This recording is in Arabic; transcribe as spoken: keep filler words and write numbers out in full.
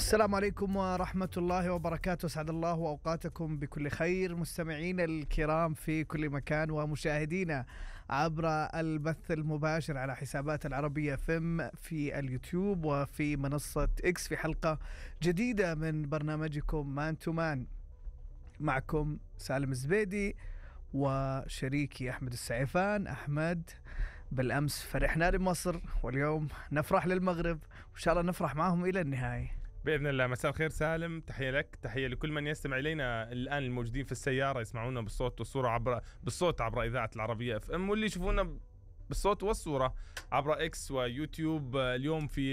السلام عليكم ورحمة الله وبركاته. أسعد الله أوقاتكم بكل خير مستمعين الكرام في كل مكان ومشاهدينا عبر البث المباشر على حسابات العربية فم في اليوتيوب وفي منصة إكس في حلقة جديدة من برنامجكم مان تو مان. معكم سالم الزبيدي وشريكي أحمد السعيفان. أحمد، بالأمس فرحنا لمصر واليوم نفرح للمغرب وإن شاء الله نفرح معهم إلى النهاية بإذن الله. مساء الخير سالم، تحية لك، تحية لكل من يستمع إلينا الآن الموجودين في السيارة يسمعونا بالصوت والصورة عبر بالصوت عبر إذاعة العربية اف ام، واللي يشوفونا بالصوت والصورة عبر إكس ويوتيوب. اليوم في